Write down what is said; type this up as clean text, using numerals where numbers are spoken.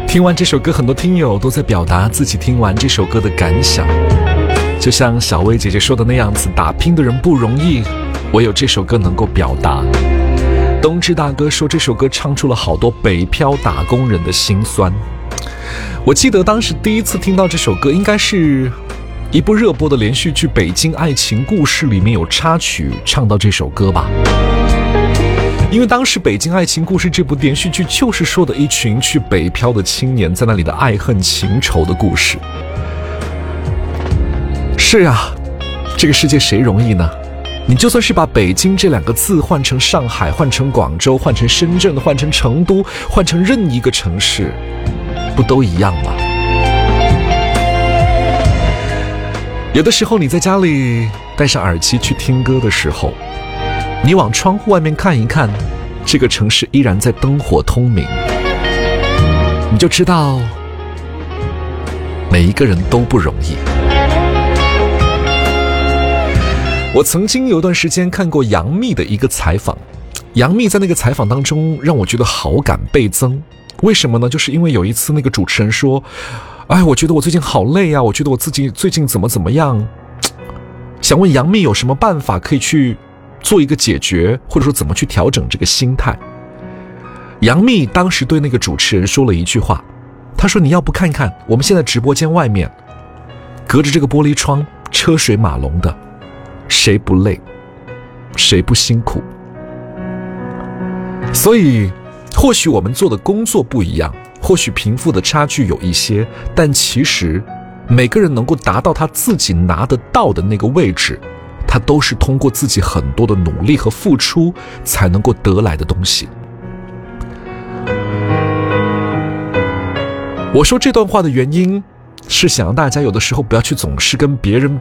听完这首歌，很多听友都在表达自己听完这首歌的感想，就像小薇姐姐说的那样子，打拼的人不容易，唯有这首歌能够表达。冬至大哥说这首歌唱出了好多北漂打工人的辛酸。我记得当时第一次听到这首歌，应该是一部热播的连续剧《北京爱情故事》里面有插曲唱到这首歌吧。因为当时《北京爱情故事》这部连续剧就是说的一群去北漂的青年在那里的爱恨情仇的故事。是啊，这个世界谁容易呢？你就算是把北京这两个字换成上海，换成广州，换成深圳，换成成都，换成任一个城市，不都一样吗？有的时候你在家里戴上耳机去听歌的时候，你往窗户外面看一看，这个城市依然在灯火通明，你就知道每一个人都不容易。我曾经有段时间看过杨幂的一个采访，杨幂在那个采访当中让我觉得好感倍增。为什么呢？就是因为有一次那个主持人说，我觉得我最近好累啊，我觉得我自己最近怎么样，想问杨幂有什么办法可以去做一个解决，或者说怎么去调整这个心态。杨幂当时对那个主持人说了一句话，她说，你要不看看我们现在直播间外面隔着这个玻璃窗车水马龙的，谁不累，谁不辛苦。所以或许我们做的工作不一样，或许贫富的差距有一些，但其实每个人能够达到他自己拿得到的那个位置，他都是通过自己很多的努力和付出才能够得来的东西。我说这段话的原因是想让大家有的时候不要去总是跟别人